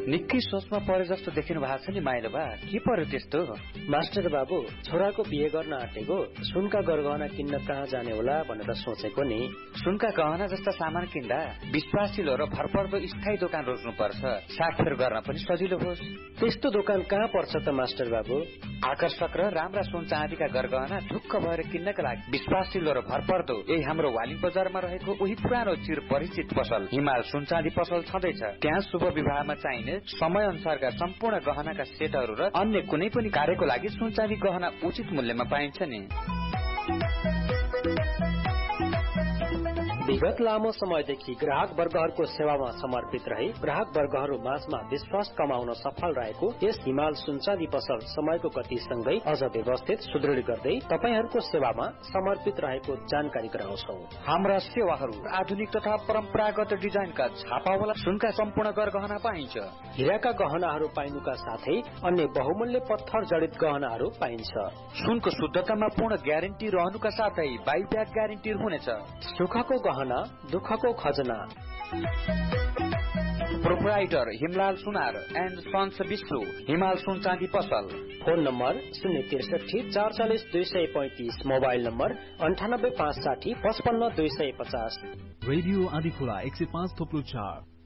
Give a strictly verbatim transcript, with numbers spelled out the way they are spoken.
निकै सोचमा परे जस्तो देखिनु भएको छ नि माइलो बा, के पर्यो त्यस्तो? मास्टर बाबु, छोराको बिहे गर्न आँटेको, सुनका गरगहना किन्न कहाँ जाने होला भनेर सोचेको नि। सुनका गहना जस्ता सामान किन्दा विश्वासिलो र भरपर्दो स्थायी दोकान रोज्नु पर्छ, साथफेर गर्न पनि सजिलो होस्। त्यस्तो दोकान कहाँ पर्छ त मास्टर बाबु? आकर्षक र राम्रा सुन चाँदीका गरगहना ढुक्क भएर किन्नका लागि विश्वासिलो र भरपर्दो यही हाम्रो वालिङ बजारमा रहेको उही पुरानो चिर परिचित पसल हिमाल सुन चाँदी पसल छँदैछ। त्यहाँ शुभ विवाहमा चाहिने समय अनुसारका सम्पूर्ण गहनाका सेटहरू र अन्य कुनै पनि कार्यको लागि सुन चाँदी गहना उचित मूल्यमा पाइन्छ नि। विगत लामो समयदेखि ग्राहक वर्गहरूको सेवामा समर्पित रही ग्राहक वर्गहरू माझमा विश्वास कमाउन सफल रहेको यस हिमाल सुनचाँदी पसल समयको गतिसँगै अझ व्यवस्थित सुदृढ गर्दै तपाईहरूको सेवामा समर्पित रहेको जानकारी गराउँछौ। हाम्रा सेवाहरू आधुनिक तथा परम्परागत डिजाइनका छापावाला सुनका सम्पूर्ण गरगहना पाइन्छ। हिराका गहनाहरू पाइनुका साथै अन्य बहुमूल्य पत्थर जडित गहनाहरू पाइन्छ। सुनको शुद्धतामा पूर्ण ग्यारेन्टी रहनुका साथै बाइब्याक ग्यारेन्टी हुनेछ। सुखको गहना, दुःखको खजना। Proprietor Himlal Sunar and sons Vishnu, हिमाल सुन चाँदी पसल। फोन नम्बर शून्य त्रिसठी चार चालिस दुई सय पैंतिस, मोबाइल नम्बर अन्ठानब्बे पाँच साठी पचपन्न दुई सय पचास। रेडियो आँधी खोला एक सय पाँच थोप्लो चार।